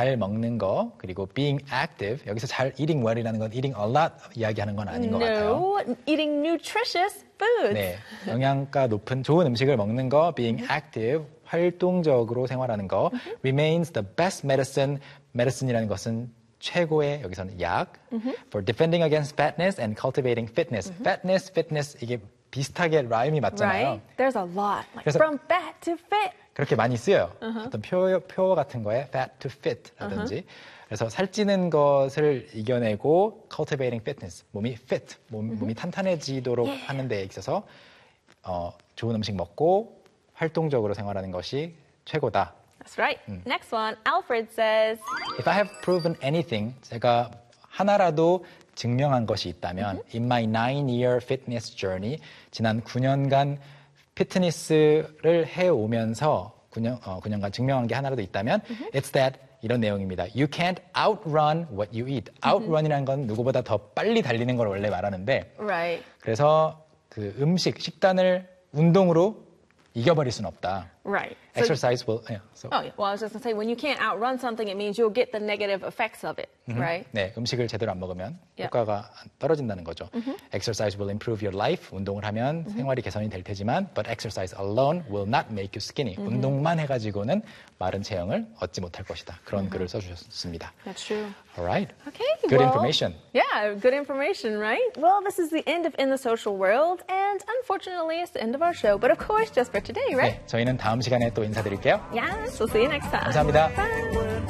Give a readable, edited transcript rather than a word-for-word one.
잘 먹는 거, 그리고 being active. 여기서 잘 eating well이라는 건 eating a lot 이야기하는 건 아닌 것 같아요. No, eating nutritious foods. 네, 영양가 높은 좋은 음식을 먹는 거, being active, 활동적으로 생활하는 거, remains the best medicine. medicine이라는 것은 최고의 여기서는 약, for defending against fatness and cultivating fitness. fatness, fitness 이게 비슷하게 라임이 맞잖아요. Right? There's a lot. Like 그래서- from fat to fit. 그렇게 많이 쓰여요. 어떤 표 같은 거에 fat to fit라든지. 그래서 살찌는 것을 이겨내고 cultivating fitness, 몸이 fit, 몸이 탄탄해지도록 하는 데 있어서 좋은 음식 먹고 활동적으로 생활하는 것이 최고다. That's right. Next one, Alfred says, If I have proven anything, 제가 하나라도 증명한 것이 있다면, in my 9-year fitness journey, 지난 9년간 피트니스를 해오면서 9년간 증명한 게 하나라도 있다면, it's that 이런 내용입니다. You can't outrun what you eat. outrun이라는 건 누구보다 더 빨리 달리는 걸 원래 말하는데, right. 그래서 그 식단을 운동으로 이겨버릴 수는 없다. Right. Exercise will. Oh, yeah. Well, I was just going to say, when you can't outrun something, it means you'll get the negative effects of it, right? 네, 음식을 제대로 안 먹으면 Yep. 효과가 떨어진다는 거죠. Exercise will improve your life. 운동을 하면 생활이 개선이 될 테지만, but exercise alone will not make you skinny. 운동만 해가지고는 마른 체형을 얻지 못할 것이다. 그런 글을 써주셨습니다. That's true. Alright. Okay. Good well, information. Yeah, good information, right? Well, this is the end of In the Social World, and unfortunately, it's the end of our show. But of course, just for today, right? 네, 저희는 다음 시간에 또 인사드릴게요. Yes, we'll see you next time. 감사합니다. Bye.